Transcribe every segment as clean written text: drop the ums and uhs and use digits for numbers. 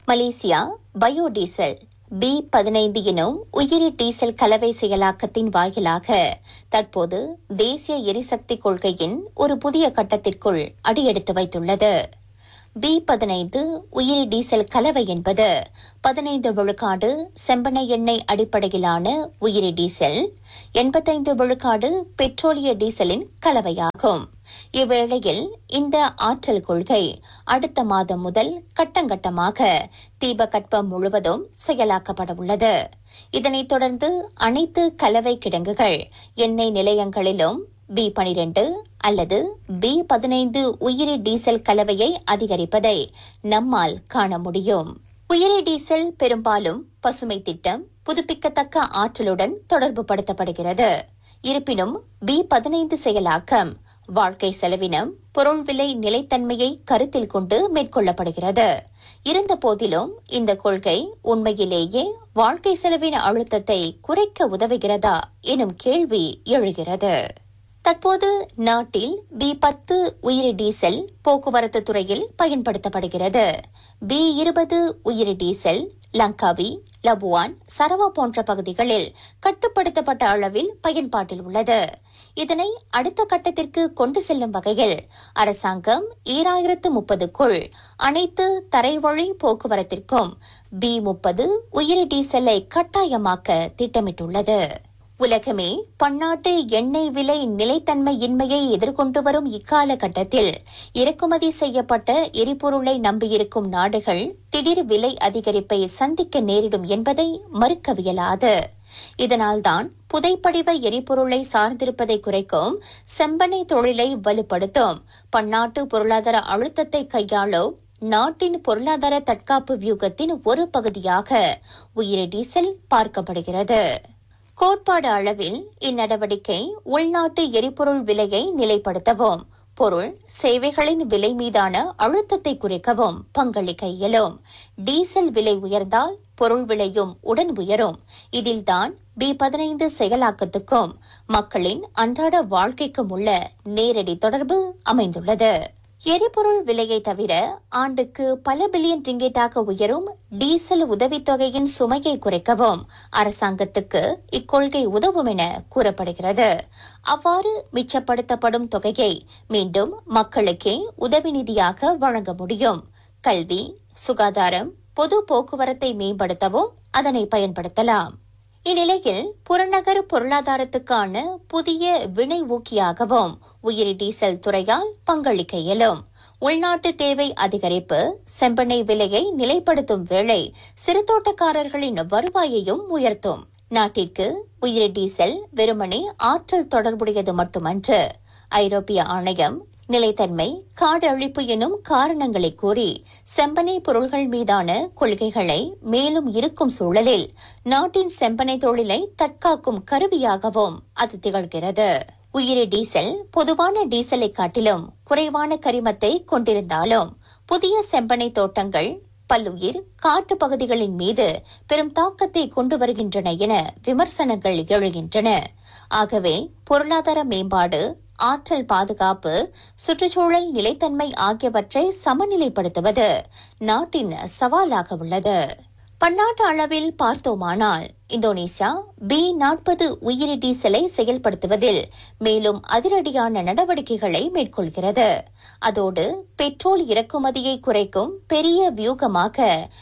Malaysia biodiesel B15 எனும் உயிரி diesel கலவை செயலாக்கத்தின் வாயிலாக தற்போது தேசிய எரிசக்தி கொள்கையின் ஒரு புதிய கட்டத்திற்குள் அடியெடுத்து வைத்துள்ளது. B15 உயிரி டீசல் கலவை என்பது 15 விழுக்காடு செம்பனை எண்ணெய் அடிப்படையிலான உயிரி டீசல், 85 விழுக்காடு பெட்ரோலிய டீசலின் கலவையாகும். இவ்வேளையில் இந்த ஆற்றல் கொள்கை அடுத்த மாதம் முதல் கட்டங்கட்டமாக தீபகற்பம் முழுவதும் செயலாக்கப்பட உள்ளது. இதனைத் தொடர்ந்து அனைத்து கலவை கிடங்குகள் எண்ணெய் நிலையங்களிலும் B12 அல்லது B15 உயிரி டீசல் கலவையை அதிகரிப்பதை நம்மால் காண முடியும். உயிரி டீசல் பெரும்பாலும் பசுமை திட்டம், புதுப்பிக்கத்தக்க ஆற்றலுடன் தொடர்பு படுத்தப்படுகிறது. இருப்பினும் B15 செயலாக்கம் வாழ்க்கை செலவினம், பொருள் விலை நிலைத்தன்மையை கருத்தில் கொண்டு மேற்கொள்ளப்படுகிறது. இருந்த போதிலும் இந்த கொள்கை உண்மையிலேயே வாழ்க்கை செலவின அழுத்தத்தை குறைக்க உதவுகிறதா எனும் கேள்வி எழுகிறது. தற்போது நாட்டில் B10 உயிரி டீசல் போக்குவரத்து துறையில் பயன்படுத்தப்படுகிறது. B20 உயிரி டீசல் லங்காவி, லபுவான், சரவா போன்ற பகுதிகளில் கட்டுப்படுத்தப்பட்ட அளவில் பயன்பாட்டில் உள்ளது. இதனை அடுத்த கட்டத்திற்கு கொண்டு செல்லும் வகையில் அரசாங்கம் 2030க்குள் அனைத்து தரைவழி போக்குவரத்திற்கும் B30 உயிரி டீசலை கட்டாயமாக்க திட்டமிட்டுள்ளது. உலகமே பன்னாட்டு எண்ணெய் விலை நிலைத்தன்மையின்மையை எதிர்கொண்டு வரும் இக்காலகட்டத்தில் இறக்குமதி செய்யப்பட்ட எரிபொருளை நம்பியிருக்கும் நாடுகள் திடீர் விலை அதிகரிப்பை சந்திக்க நேரிடும் என்பதை மறுக்கவியலாது. இதனால்தான் புதைப்படிவ எரிபொருளை சார்ந்திருப்பதை குறைக்கும் செம்பனை தொழிலை வலுப்படுத்தும் பன்னாட்டு பொருளாதார அழுத்தத்தை கையாளும் நாட்டின் பொருளாதார தற்காப்பு வியூகத்தின் ஒரு பகுதியாக உயிரி டீசல் பார்க்கப்படுகிறது. கோட்பாடு அளவில் இந்நடவடிக்கை உள்நாட்டு எரிபொருள் விலையை நிலைப்படுத்தவும், பொருள் சேவைகளின் விலை மீதான அழுத்தத்தை குறைக்கவும் பங்களிக்க இயலும். டீசல் விலை உயர்ந்தால் பொருள் விலையும் உடன் உயரும். இதில்தான் B15 செயலாக்கத்துக்கும் மக்களின் அன்றாட வாழ்க்கைக்கும் உள்ள நேரடி தொடர்பு அமைந்துள்ளது. எரிபொருள் விலையை தவிர ஆண்டுக்கு பல பில்லியன் ரிங்கெட்டாக உயரும் டீசல் உதவித்தொகையின் சுமையை குறைக்கவும் அரசாங்கத்துக்கு இக்கொள்கை உதவும் என கூறப்படுகிறது. அவ்வாறு மிச்சப்படுத்தப்படும் தொகையை மீண்டும் மக்களுக்கே உதவி நிதியாக வழங்க முடியும். கல்வி, சுகாதாரம், பொது போக்குவரத்தை மேம்படுத்தவும் அதனை பயன்படுத்தலாம். இந்நிலையில் புறநகர் பொருளாதாரத்துக்கான புதிய வினை ஊக்கியாகவும் உயிரி டீசல் துறையால் பங்களிக்க இயலும். உள்நாட்டு தேவை அதிகரிப்பு செம்பெண்ணெய் விலையை நிலைப்படுத்தும் வேளை சிறுதோட்டக்காரர்களின் வருவாயையும் உயர்த்தும். நாட்டிற்கு உயிரி டீசல் வெறுமனே ஆற்றல் தொடர்புடையது மட்டுமன்று. ஐரோப்பிய ஆணையம் நிலைத்தன்மை, காடு அழிப்பு எனும் காரணங்களை கூறி செம்பனை பொருள்கள் மீதான கொள்கைகளை மேலும் இருக்கும் சூழலில் நாட்டின் செம்பனை தொழிலை தற்காக்கும் கருவியாகவும் அது திகழ்கிறது. உயிரி டீசல் பொதுவான டீசலை காட்டிலும் குறைவான கரிமத்தை கொண்டிருந்தாலும் புதிய செம்பனை தோட்டங்கள் பல்லுயிர் காட்டு பகுதிகளின் மீது பெரும் தாக்கத்தை கொண்டு வருகின்றன என விமர்சனங்கள் எழுகின்றன. ஆகவே பொருளாதார மேம்பாடு, ஆற்றல் பாதுகாப்பு, சுற்றுச்சூழல் நிலைத்தன்மை ஆகியவற்றை சமநிலைப்படுத்துவது நாட்டின் சவாலாக உள்ளது. பன்னாட்டு அளவில் பார்த்தோமானால் இந்தோனேசியா B40 உயிரி டீசலை செயல்படுத்துவதில் மேலும் அதிரடியான நடவடிக்கைகளை மேற்கொள்கிறது. அதோடு பெட்ரோல் இறக்குமதியை குறைக்கும் பெரிய வியூகமாக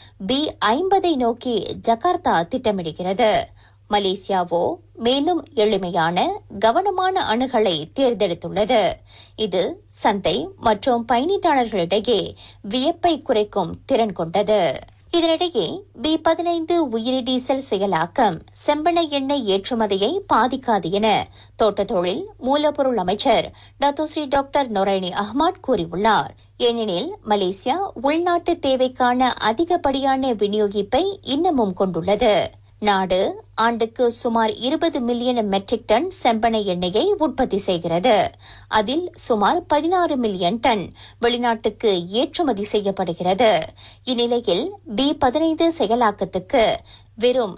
B50 நோக்கி ஜகார்த்தா திட்டமிடுகிறது. மலேசியாவோ மேலும் எளிமையான கவனமான அணுகலை தேர்ந்தெடுத்துள்ளது. இது சந்தை மற்றும் பயணீட்டாளர்களிடையே வியப்பை குறைக்கும் திறன் கொண்டது. இதனிடையே B15 உயிரி டீசல் செயலாக்கம் செம்பனை எண்ணெய் ஏற்றுமதியை பாதிக்காது என தோட்ட தொழில் மூலப்பொருள் அமைச்சர் டத்தோஸ்ரீ டாக்டர் நொரைனி அஹ்மத் கூறியுள்ளார். ஏனெனில் மலேசியா உள்நாட்டு தேவைக்கான அதிகப்படியான விநியோகிப்பை இன்னமும் கொண்டுள்ளது. நாடு ஆண்டுக்கு சுமார் 20 மில்லியன் மெட்ரிக் டன் செம்பனை எண்ணெயை உற்பத்தி செய்கிறது. அதில் சுமார் 16 மில்லியன் டன் வெளிநாட்டுக்கு ஏற்றுமதி செய்யப்படுகிறது. இந்நிலையில் B15 செயலாக்கத்துக்கு வெறும்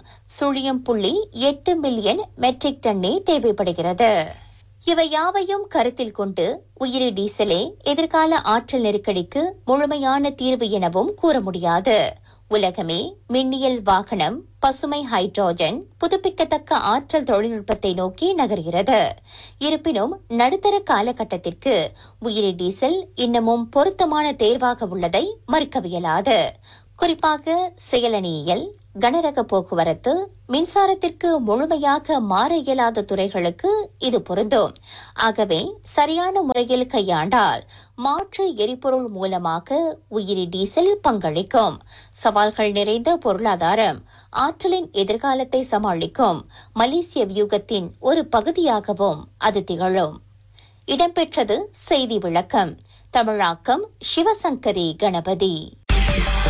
0.8 மில்லியன் மெட்ரிக் டன்னே தேவைப்படுகிறது. இவை யாவையும் கருத்தில் கொண்டு உயிரி டீசலே எதிர்கால ஆற்றல் நெருக்கடிக்கு முழுமையான தீர்வு எனவும் கூற முடியாது. உலகமே மின்னியல் வாகனம், பசுமை ஹைட்ரோஜன், புதுப்பிக்கத்தக்க ஆற்றல் தொழில்நுட்பத்தை நோக்கி நகர்கிறது. இருப்பினும் நடுத்தர காலகட்டத்திற்கு உயிரி டீசல் இன்னமும் பொருத்தமான தேர்வாக உள்ளதை மறுக்கவியலாது. குறிப்பாக செயலணியியல், கனரக போக்குவரத்து, மின்சாரத்திற்கு முழுமையாக மாற இயலாத துறைகளுக்கு இது பொருந்தும். ஆகவே சரியான முறையில் கையாண்டால் மாற்று எரிபொருள் மூலமாக உயிரி டீசல் பங்களிக்கும். சவால்கள் நிறைந்த பொருளாதாரம் ஆற்றலின் எதிர்காலத்தை சமாளிக்கும் மலேசிய வியூகத்தின் ஒரு பகுதியாகவும் அது திகழும். இடம்பெற்றது செய்தி விளக்கம். தமிழாக்கம் சிவசங்கரி கணபதி.